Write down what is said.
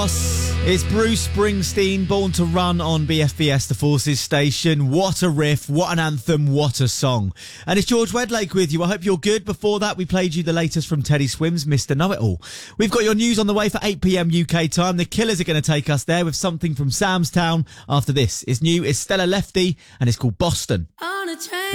It's Bruce Springsteen, Born to Run on BFBS, the Forces station. What a riff, what an anthem, what a song. And it's George Wedlake with you. I hope you're good. Before that, we played you the latest from Teddy Swims, Mr. Know-It-All. We've got your news on the way for 8 p.m. UK time. The Killers are going to take us there with something from Sam's Town. After this, it's new, it's Stella Lefty, and it's called Boston.